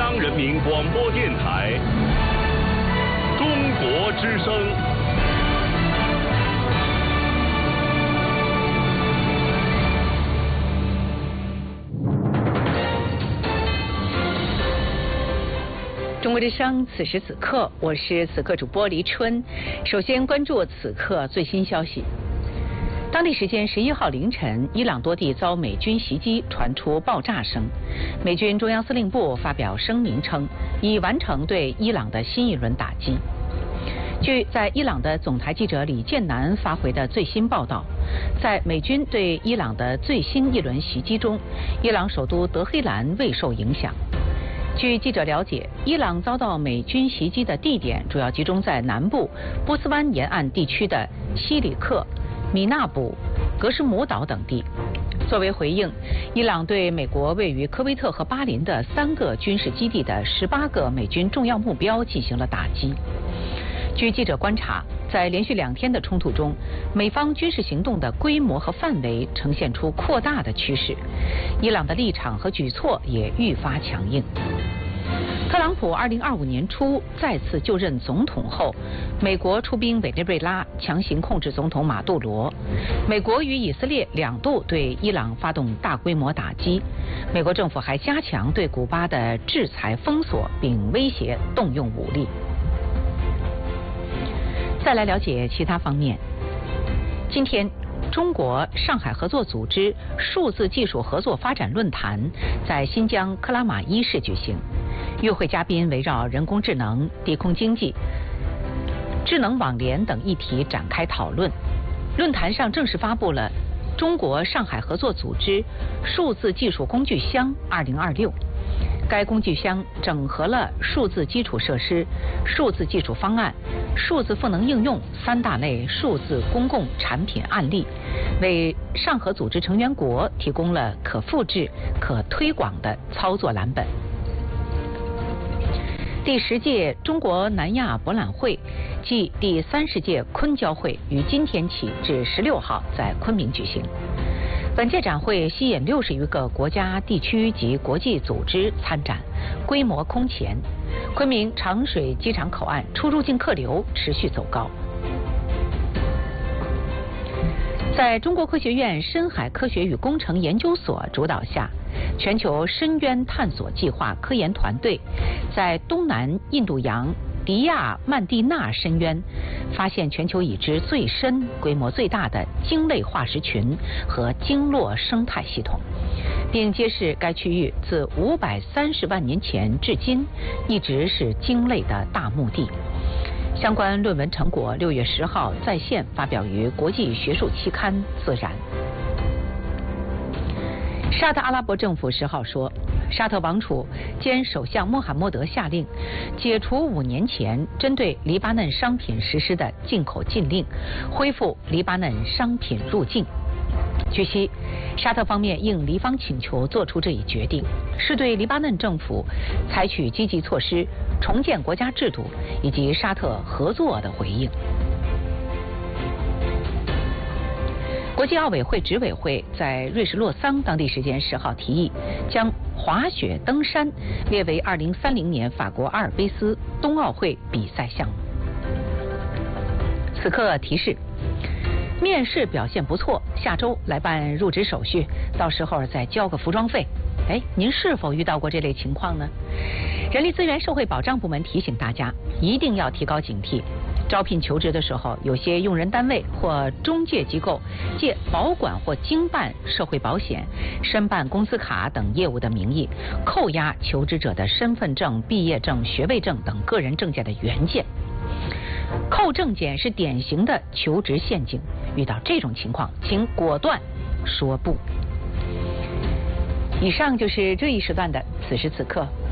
央人民广播电台中国之声。 中国之声，此时此刻，我是此刻主播黎春。首先关注此刻最新消息。当地时间11号凌晨，伊朗多地遭美军袭击，传出爆炸声。美军中央司令部发表声明称，已完成对伊朗的新一轮打击。据在伊朗的总台记者李建南发回的最新报道，在美军对伊朗的最新一轮袭击中，伊朗首都德黑兰未受影响。据记者了解，伊朗遭到美军袭击的地点主要集中在南部波斯湾沿岸地区的西里克、米纳卜、格什姆岛等地。作为回应，伊朗对美国位于科威特和巴林的3个军事基地的18个美军重要目标进行了打击。据记者观察，在连续2天的冲突中，美方军事行动的规模和范围呈现出扩大的趋势，伊朗的立场和举措也愈发强硬。特朗普2025年初再次就任总统后，美国出兵委内瑞拉强行控制总统马杜罗。美国与以色列2度对伊朗发动大规模打击。美国政府还加强对古巴的制裁封锁，并威胁动用武力。再来了解其他方面。今天，中国上海合作组织数字技术合作发展论坛在新疆克拉玛依市举行。与会嘉宾围绕人工智能、地空经济、智能网联等议题展开讨论。论坛上正式发布了中国上海合作组织数字技术工具箱2026。该工具箱整合了数字基础设施、数字技术方案、数字赋能应用3大类数字公共产品案例，为上合组织成员国提供了可复制、可推广的操作蓝本。第10届中国南亚博览会暨第30届昆交会于今天起至16号在昆明举行。本届展会吸引60余个国家、地区及国际组织参展，规模空前。昆明长水机场口岸出入境客流持续走高。在中国科学院深海科学与工程研究所主导下，全球深渊探索计划科研团队在东南印度洋迪亚曼蒂纳深渊发现全球已知最深、规模最大的鲸类化石群和鲸落生态系统，并揭示该区域自530万年前至今一直是鲸类的大墓地。相关论文成果6月10号在线发表于国际学术期刊《自然》。沙特阿拉伯政府10号说，沙特王储兼首相穆罕默德下令解除5年前针对黎巴嫩商品实施的进口禁令，恢复黎巴嫩商品入境。据悉，沙特方面应黎方请求作出这一决定，是对黎巴嫩政府采取积极措施、重建国家制度以及沙特合作的回应。国际奥委会执委会在瑞士洛桑当地时间10号提议，将滑雪登山列为2030年法国阿尔卑斯冬奥会比赛项目。此刻提示：面试表现不错，下周来办入职手续，到时候再交个服装费。您是否遇到过这类情况呢？人力资源社会保障部门提醒大家，一定要提高警惕。招聘求职的时候，有些用人单位或中介机构借保管或经办社会保险、申办工资卡等业务的名义，扣押求职者的身份证、毕业证、学位证等个人证件的原件。扣证件是典型的求职陷阱，遇到这种情况，请果断说不。以上就是这一时段的此时此刻。